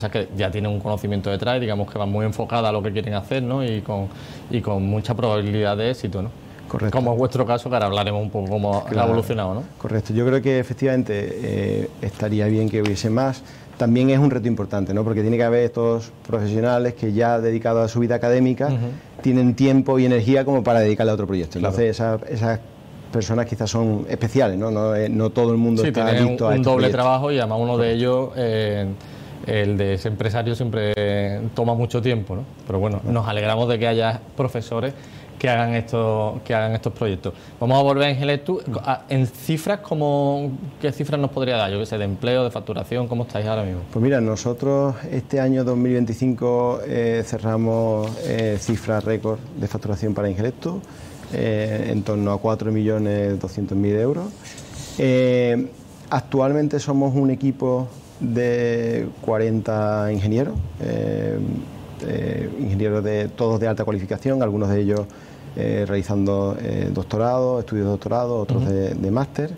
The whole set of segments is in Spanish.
que ya tienen un conocimiento detrás, digamos que van muy enfocada a lo que quieren hacer, ¿no? Y con mucha probabilidad de éxito, ¿no? Correcto. Como es vuestro caso, que ahora hablaremos un poco cómo ha evolucionado, ¿no? Correcto. Yo creo que efectivamente estaría bien que hubiese más. También es un reto importante, ¿no? Porque tiene que haber estos profesionales que ya dedicados a su vida académica tienen tiempo y energía como para dedicarle a otro proyecto. Entonces esas personas quizás son especiales, ¿no? No todo el mundo está listo a un doble proyectos. trabajo y además uno de ellos, el de ese empresario, siempre toma mucho tiempo, ¿no? Pero bueno, nos alegramos de que haya profesores que hagan estos proyectos. Vamos a volver a Ingelectus. En cifras, ¿qué cifras nos podría dar? Yo qué sé, de empleo, de facturación, ¿cómo estáis ahora mismo? Pues mira, nosotros este año 2025 cerramos cifras récord de facturación para Ingelectus, en torno a 4.200.000 euros. Actualmente somos un equipo de 40 ingenieros, ingenieros todos de alta cualificación, algunos de ellos realizando doctorado, estudios de doctorado, otros de máster.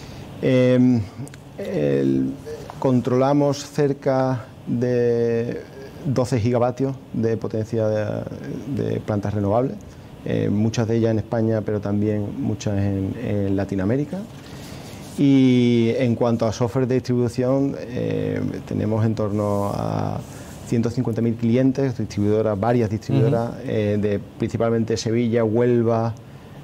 Controlamos cerca de 12 gigavatios de potencia de plantas renovables, muchas de ellas en España, pero también muchas en Latinoamérica. Y en cuanto a software de distribución, tenemos en torno a 150.000 clientes, varias distribuidoras, principalmente Sevilla, Huelva,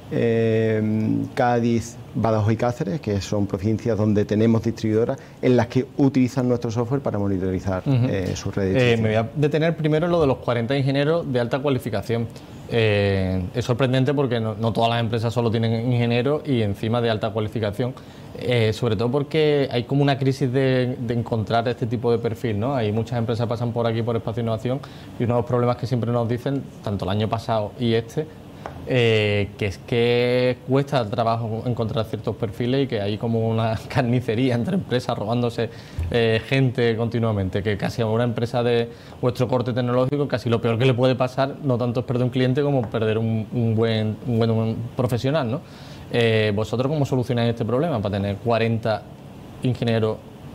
Cádiz, Badajoz y Cáceres, que son provincias donde tenemos distribuidoras en las que utilizan nuestro software para monitorizar sus redes de distribución. Me voy a detener primero en lo de los 40 ingenieros de alta cualificación. Es sorprendente porque no todas las empresas solo tienen ingenieros y encima de alta cualificación, sobre todo porque hay como una crisis de encontrar este tipo de perfil, ¿no? Hay muchas empresas que pasan por aquí por Espacio Innovación y uno de los problemas que siempre nos dicen, tanto el año pasado y que es que cuesta trabajo encontrar ciertos perfiles y que hay como una carnicería entre empresas robándose gente continuamente, que casi a una empresa de vuestro corte tecnológico casi lo peor que le puede pasar no tanto es perder un cliente como perder un buen profesional, ¿no? ¿Vosotros cómo solucionáis este problema para tener 40 ingenieros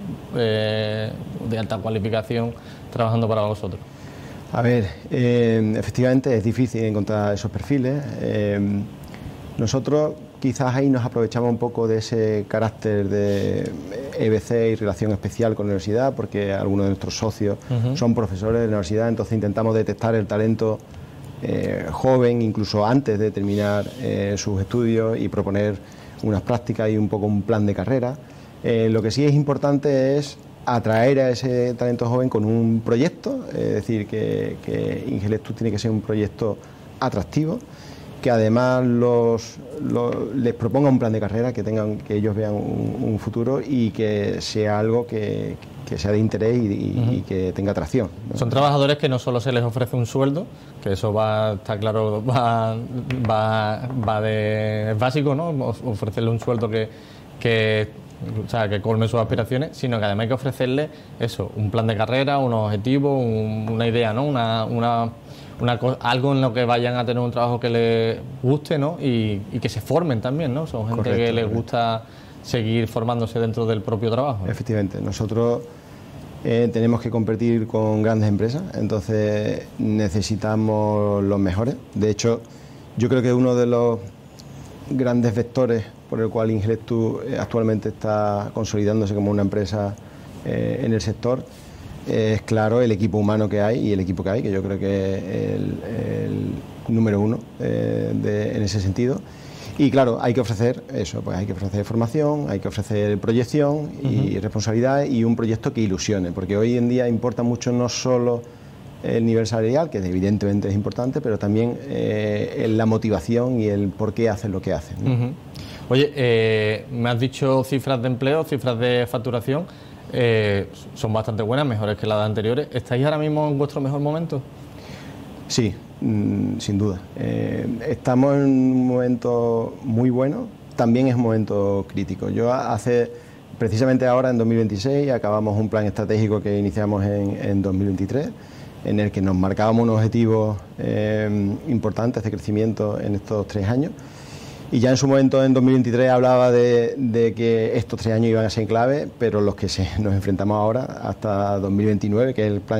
de alta cualificación trabajando para vosotros? A ver, efectivamente es difícil encontrar esos perfiles. Nosotros quizás ahí nos aprovechamos un poco de ese carácter de EBC y relación especial con la universidad, porque algunos de nuestros socios son profesores de la universidad, entonces intentamos detectar el talento joven, incluso antes de terminar sus estudios, y proponer unas prácticas y un poco un plan de carrera. Lo que sí es importante es atraer a ese talento joven con un proyecto, es decir, que Ingelectus tiene que ser un proyecto atractivo, que además les proponga un plan de carrera, que ellos vean un futuro y que sea algo que sea de interés y que tenga atracción, ¿no? Son trabajadores que no solo se les ofrece un sueldo, que eso está claro, es básico, ¿no? Ofrecerle un sueldo que colme sus aspiraciones, sino que además hay que ofrecerle eso, un plan de carrera, unos objetivos, una idea, ¿no? Algo en lo que vayan a tener un trabajo que les guste, ¿no? Y que se formen también, ¿no? Son gente que les gusta seguir formándose dentro del propio trabajo, ¿no? Efectivamente, nosotros tenemos que competir con grandes empresas, entonces necesitamos los mejores. De hecho, yo creo que uno de los grandes vectores por el cual Ingelectus actualmente está consolidándose como una empresa en el sector es, claro, el equipo humano que hay y el equipo que hay, que yo creo que es el número uno en ese sentido. Y claro, hay que ofrecer eso, pues hay que ofrecer formación, hay que ofrecer proyección y responsabilidad, y un proyecto que ilusione, porque hoy en día importa mucho no solo el nivel salarial, que evidentemente es importante, pero también la motivación y el por qué hacen lo que hacen, ¿no? Oye, me has dicho cifras de empleo, cifras de facturación, son bastante buenas, mejores que las de anteriores. ¿Estáis ahora mismo en vuestro mejor momento? Sí, sin duda. Estamos en un momento muy bueno, también es un momento crítico. Precisamente ahora, en 2026, acabamos un plan estratégico que iniciamos en 2023, en el que nos marcábamos unos objetivos importantes de crecimiento en estos 3 años. Y ya en su momento, en 2023, hablaba de que estos 3 años iban a ser clave, pero los que nos enfrentamos ahora hasta 2029, que es el plan